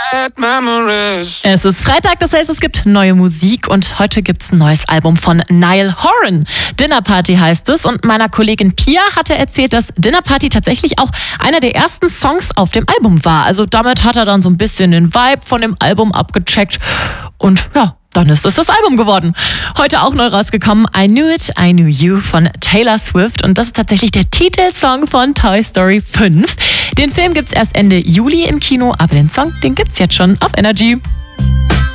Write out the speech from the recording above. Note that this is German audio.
bad memories. Es ist Freitag, das heißt, es gibt neue Musik und heute gibt's ein neues Album von Niall Horan. Dinner Party heißt es und meiner Kollegin Pia hatte erzählt, dass Dinner Party tatsächlich auch einer der ersten Songs auf dem Album war. Also damit hat er dann so ein bisschen den Vibe von dem Album abgecheckt und ja, dann ist es das Album geworden. Heute auch neu rausgekommen, I Knew It, I Knew You von Taylor Swift. Und das ist tatsächlich der Titelsong von Toy Story 5. Den Film gibt's erst Ende Juli im Kino, aber den Song, den gibt's jetzt schon auf Energy.